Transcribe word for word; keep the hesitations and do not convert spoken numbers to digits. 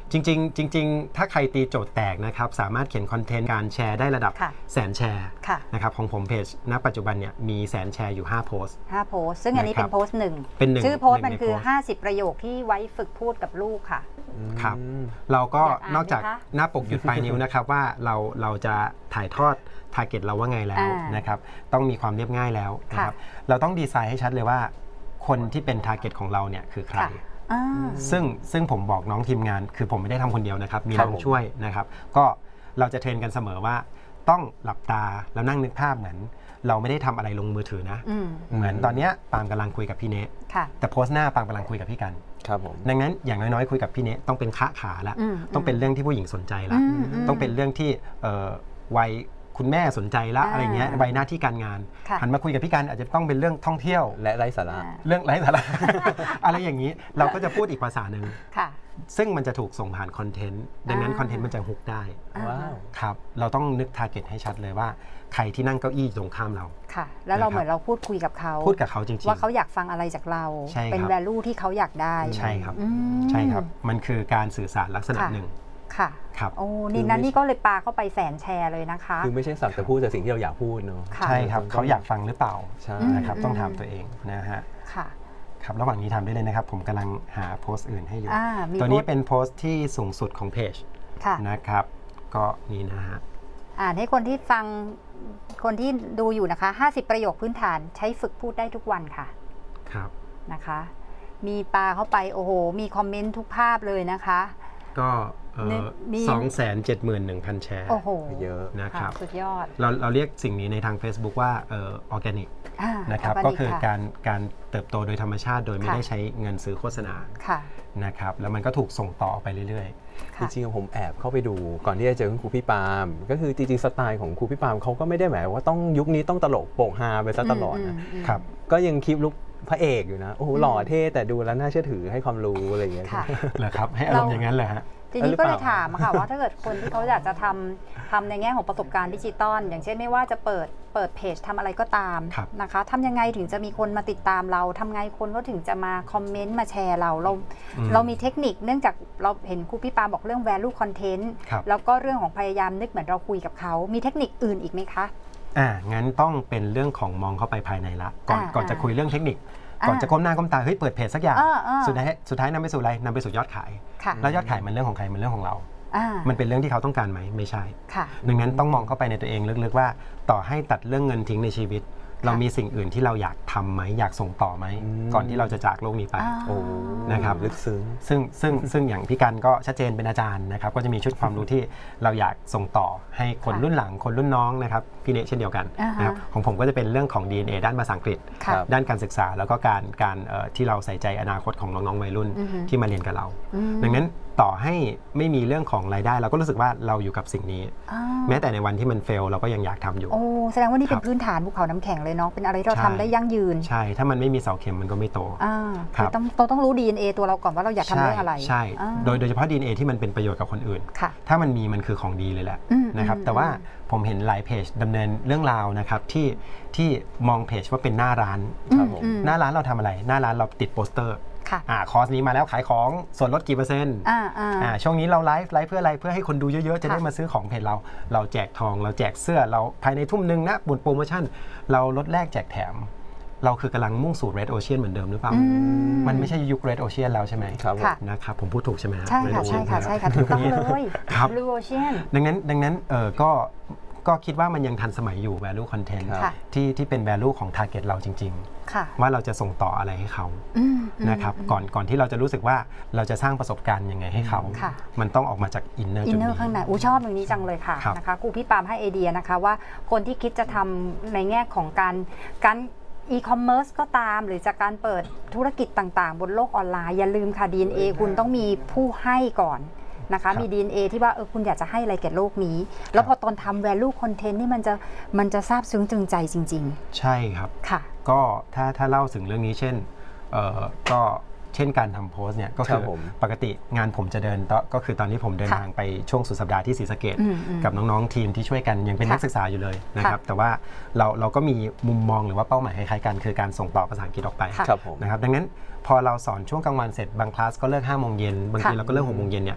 จริงๆจริงๆถ้าใครตีโจทย์แตกนะครับสามารถเขียนคอนเทนต์การแชร์ได้ระดับแสนแชร์นะครับของผมเพจณปัจจุบันเนี่ยมีแสนแชร์อยู่ห้าโพสต์ห้าโพสต์ซึ่งอันนี้เป็นโพสต์หนึ่งชื่อโพสต์มันคือห้าสิบประโยคที่ไว้ฝึกพูดกับลูกค่ะครับเราก็นอกจากหน้าปกหยุดปลายนิ้วนะครับว่าเราเราจะถ่ายทอดทาร์เก็ตเราว่าไงแล้วนะครับต้องมีความเรียบง่ายแล้วนะครับเราต้องดีไซน์ให้ชัดเลยว่าคนที่เป็นทาร์เก็ตของเราเนี่ยคือใครซึ่งซึ่งผมบอกน้องทีมงานคือผมไม่ได้ทำคนเดียวนะครับมีน้องช่วยนะครับก็เราจะเทรนกันเสมอว่าต้องหลับตาแล้วนั่งนึกภาพเหมือนเราไม่ได้ทำอะไรลงมือถือนะเหมือนตอนนี้ปาล์มกำลังคุยกับพี่เนทแต่โพสต์หน้าปาล์มกำลังคุยกับพี่กันดังนั้นอย่างน้อยๆคุยกับพี่เนทต้องเป็นค้าขาละต้องเป็นเรื่องที่ผู้หญิงสนใจละต้องเป็นเรื่องที่วัยคุณแม่สนใจละอะไรเงี้ยใบหน้าที่การงานหันมาคุยกับพี่กันอาจจะต้องเป็นเรื่องท่องเที่ยวและไร้สาระเรื่องไร้สาระอะไรอย่างนี้เราก็จะพูดอีกภาษาหนึ่งซึ่งมันจะถูกส่งผ่านคอนเทนต์ดังนั้นคอนเทนต์มันจะฮุกได้ครับเราต้องนึกทาร์เก็ตให้ชัดเลยว่าใครที่นั่งเก้าอี้ตรงข้ามเราค่ะแล้วเราเหมือนเราพูดคุยกับเขาพูดกับเขาจริงๆว่าเขาอยากฟังอะไรจากเราเป็น value ที่เขาอยากได้ใช่ครับใช่ครับมันคือการสื่อสารลักษณะหนึ่งค่ะครับโอ้นี่นั่นนี่ก็เลยปาเข้าไปแสนแชร์เลยนะคะคือไม่ใช่สักแต่พูดแต่สิ่งที่เราอยากพูดเนาะใช่ครับเขาอยากฟังหรือเปล่านะครับต้องถามตัวเองนะฮะค่ะครับระหว่างนี้ทำได้เลยนะครับผมกำลังหาโพสต์อื่นให้อยู่ตัวนี้เป็นโพสต์ที่สูงสุดของเพจนะครับก็นี่นะฮะอ่านให้คนที่ฟังคนที่ดูอยู่นะคะห้าสิบประโยคพื้นฐานใช้ฝึกพูดได้ทุกวันค่ะครับนะคะมีปาเข้าไปโอ้โหมีคอมเมนต์ทุกภาพเลยนะคะก็สองแสนเจ็ดหมื่นหนึ่งพันแชร์โอ้โหเยอะนะครับสุดยอดเราเราเรียกสิ่งนี้ในทาง Facebook ว่าเอ่อออร์แกนิกนะครับก็คือการการเติบโตโดยธรรมชาติโดยไม่ได้ใช้เงินซื้อโฆษณานะครับแล้วมันก็ถูกส่งต่อไปเรื่อยๆจริงๆผมแอบเข้าไปดูก่อนที่จะเจอคุณครูพี่ปาล์มก็คือจริงๆสไตล์ของครูพี่ปาล์มเขาก็ไม่ได้หมายว่าต้องยุคนี้ต้องตลกโปกฮาไปซะตลอดนะครับก็ยังคลิปลุกพระเอกอยู่นะโอ้โหหล่อเท่แต่ดูแล้วน่าเชื่อถือให้ความรู้อะไรอย่างเงี้ยเหรอครับให้อารมณ์อย่างนั้นเลยฮะทีนี้ก็เลยถามค่ะว่าถ้าเกิดคนที่เขาอยากจะทำทำในแง่ของประสบการณ์ดิจิตอลอย่างเช่นไม่ว่าจะเปิดเปิดเพจทำอะไรก็ตามนะคะทำยังไงถึงจะมีคนมาติดตามเราทำไงคนก็ถึงจะมาคอมเมนต์มาแชร์เราเราเรามีเทคนิคเนื่องจากเราเห็นครูพี่ปาบอกเรื่อง value content แล้วก็เรื่องของพยายามนึกเหมือนเราคุยกับเขามีเทคนิคอื่นอีกไหมคะอ่างั้นต้องเป็นเรื่องของมองเข้าไปภายในละก่อนก่อนจะคุยเรื่องเทคนิคก่อนจะก้มหน้าก้มตาเฮ้ยเปิดเพจสักอย่างสุดท้ายสุดท้ายนำไปสู่อะไรนำไปสู่ยอดขายแล้วยอดขายมันเรื่องของใครมันเรื่องของเรามันเป็นเรื่องที่เขาต้องการไหมไม่ใช่ดังนั้นต้องมองเข้าไปในตัวเองลึกๆว่าต่อให้ตัดเรื่องเงินทิ้งในชีวิตเรามีสิ่งอื่นที่เราอยากทำไหมอยากส่งต่อไหมก่อนที่เราจะจากโลกนี้ไปนะครับลึกซึ้งซึ่งซึ่งซึ่งอย่างพี่กันก็ชัดเจนเป็นอาจารย์นะครับก็จะมีชุดความรู้ที่เราอยากส่งต่อให้คนรุ่นหลังคนรุ่นน้องนะครับพี่เนเช่นเดียวกันนะครับของผมก็จะเป็นเรื่องของ ดี เอ็น เอ ด้านภาษาอังกฤษด้านการศึกษาแล้วก็การการที่เราใส่ใจอนาคตของน้องๆวัยรุ่นที่มาเรียนกับเราดังนั้นต่อให้ไม่มีเรื่องของรายได้เราก็รู้สึกว่าเราอยู่กับสิ่งนี้แม้แต่ในวันที่มันเฟลเราก็ยังอยากทำอยู่โอ้แสดงว่านี่เป็นพื้นฐานภูเขาน้ำแข็งเลยเนาะเป็นอะไรที่เราทำได้ยั่งยืนใช่ถ้ามันไม่มีเสาเข็มมันก็ไม่โตครับต้องเราต้องรู้ ดี เอ็น เอ ตัวเราก่อนว่าเราอยากทำเรื่องอะไรใช่โดยโดยเฉพาะ ดี เอ็น เอ ที่มันเป็นประโยชน์กับคนอื่นถ้ามันมีมันคือของดีเลยแหละนะครับแต่ว่าผมเห็นหลายเพจดำเนินเรื่องราวนะครับที่ที่มองเพจว่าเป็นหน้าร้านหน้าร้านเราทำอะไรหน้าร้านเราติดโปสเตอร์อ่าคอร์สนี้มาแล้วขายของส่วนลดกี่เปอร์เซ็นต์อ่าอ่าช่วงนี้เราไลฟ์ไลฟ์เพื่ออะไรเพื่อให้คนดูเยอะๆจะได้มาซื้อของเพจเราเราแจกทองเราแจกเสื้อเราภายในทุ่มหนึ่งนะบนโปรโมชั่นเราลดแลกแจกแถมเราคือกำลังมุ่งสู่ Red Ocean เหมือนเดิมหรือเปล่ามันไม่ใช่ยุค Red Ocean แล้วใช่ไหมครับนะครับผมพูดถูกใช่ไหมใช่ค่ะใช่ค่ะใช่ค่ะถูกต้องเลยครับ Red Ocean ดังนั้นดังนั้นเออก็ก็คิดว่ามันยังทันสมัยอยู่ value content ที่ที่เป็น value ของ target เราจริงๆว่าเราจะส่งต่ออะไรให้เขานะครับก่อนก่อนที่เราจะรู้สึกว่าเราจะสร้างประสบการณ์ยังไงให้เขามันต้องออกมาจาก inner จุดนี้ข้างในอู้ชอบอย่างนี้จังเลยค่ะนะคะครูพี่ปาล์มให้ไอเดียนะคะว่าคนที่คิดจะทำในแง่ของการการอีคอมเมิร์ซก็ตามหรือจากการเปิดธุรกิจต่างๆบนโลกออนไลน์อย่าลืมค่ะ ดี เอ็น เอ คุณต้องมีผู้ให้ก่อนนะคะมี ดี เอ็น เอ ที่ว่าเออคุณอยากจะให้อะไรแก่โลกนี้แล้วพอตอนทำ value content นี่มันจะมันจะซาบซึ้งจึงใจจริงๆใช่ครับค่ะก็ถ้าถ้าเล่าถึงเรื่องนี้เช่นเอ่อก็เช่นการทำโพสต์เนี่ยก็คือปกติงานผมจะเดินก็คือตอนนี้ผมเดินทางไปช่วงสุดสัปดาห์ที่ศรีสะเกษกับน้องๆทีมที่ช่วยกันยังเป็นนักศึกษาอยู่เลยนะครับแต่ว่าเราเราก็มีมุมมองหรือว่าเป้าหมายคล้ายๆกันคือการส่งต่อภาษาอังกฤษออกไปนะครับดังนั้นพอเราสอนช่วงกลางวันเสร็จบางคลาสก็เลิกห้าโมงเย็นบางทีเราก็เลิกหกโมงเย็นเนี่ย